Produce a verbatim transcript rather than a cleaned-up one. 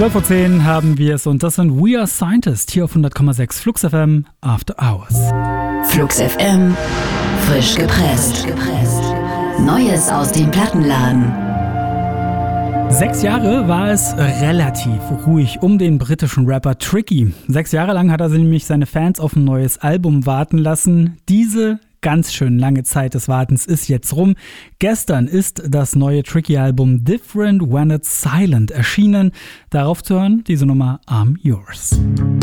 zwölf Uhr zehn haben wir es und das sind We Are Scientists hier auf hundert Komma sechs Flux F M After Hours. Flux F M, frisch gepresst. Neues aus dem Plattenladen. Sechs Jahre war es relativ ruhig um den britischen Rapper Tricky. Sechs Jahre lang hat er nämlich seine Fans auf ein neues Album warten lassen. Diese ganz schön lange Zeit des Wartens ist jetzt rum. Gestern ist das neue Tricky-Album Different When It's Silent erschienen. Darauf zu hören, diese Nummer I'm Yours.